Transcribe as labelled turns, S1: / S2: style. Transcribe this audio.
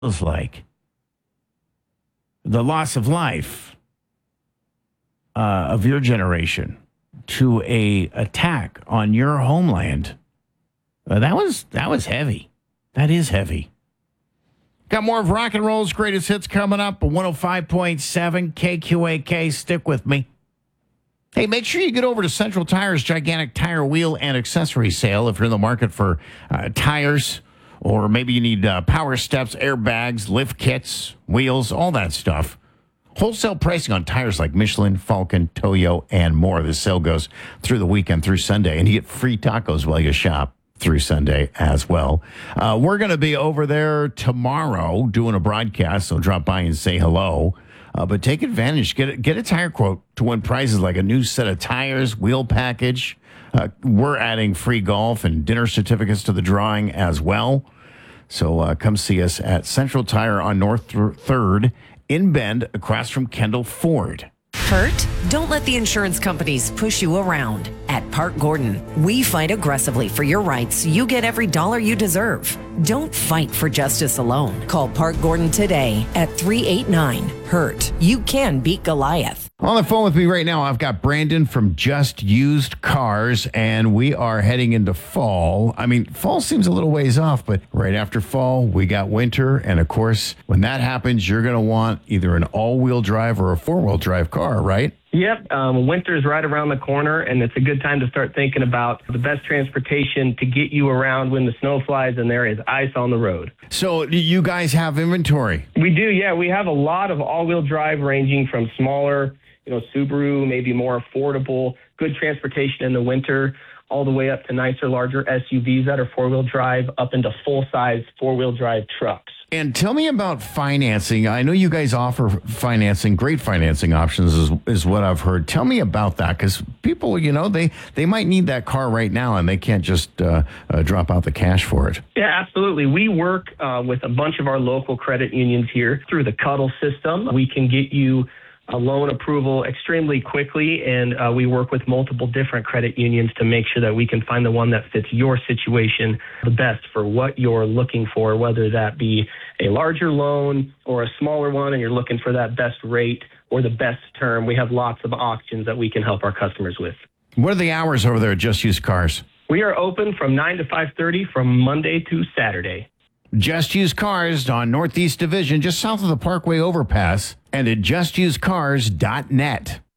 S1: feels like the loss of life of your generation to a attack on your homeland. That was heavy. That is heavy. Got more of rock and roll's greatest hits coming up. 105.7 KQAK. Stick with me. Hey, make sure you get over to Central Tire's gigantic tire, wheel, and accessory sale if you're in the market for tires, or maybe you need power steps, airbags, lift kits, wheels, all that stuff. Wholesale pricing on tires like Michelin, Falcon, Toyo, and more. This sale goes through the weekend, through Sunday, and you get free tacos while you shop through Sunday as well. We're going to be over there tomorrow doing a broadcast, so drop by and say hello. But take advantage. Get a tire quote to win prizes like a new set of tires, wheel package. We're adding free golf and dinner certificates to the drawing as well. So come see us at Central Tire on North 3rd in Bend, across from Kendall Ford.
S2: Hurt? Don't let the insurance companies push you around. At Park Gordon, we fight aggressively for your rights. You get every dollar you deserve. Don't fight for justice alone. Call Park Gordon today at 389-HURT. You can beat Goliath.
S1: On the phone with me right now, I've got Brandon from Just Used Cars, and we are heading into fall. I mean, fall seems a little ways off, but right after fall, we got winter. And of course, when that happens, you're going to want either an all-wheel drive or a four-wheel drive car, right?
S3: Yep. Winter's right around the corner, and it's a good time to start thinking about the best transportation to get you around when the snow flies and there is ice on the road.
S1: So you guys have inventory?
S3: We do, yeah. We have a lot of all-wheel drive ranging from smaller, Subaru, maybe more affordable, good transportation in the winter, all the way up to nicer, larger SUVs that are four-wheel drive, up into full-size four-wheel drive trucks.
S1: And tell me about financing. I know you guys offer financing, great financing options is what I've heard. Tell me about that, because people, they might need that car right now and they can't just drop out the cash for it.
S3: Yeah, absolutely. We work with a bunch of our local credit unions here through the Cuddle system. We can get you a loan approval extremely quickly, and we work with multiple different credit unions to make sure that we can find the one that fits your situation the best for what you're looking for, whether that be a larger loan or a smaller one and you're looking for that best rate or the best term. We have lots of options that we can help our customers with.
S1: What are the hours over there at Just Used Cars?
S3: We are open from 9 to 5:30 from Monday to Saturday.
S1: Just Used Cars on Northeast Division, just south of the Parkway overpass, and at justusedcars.net.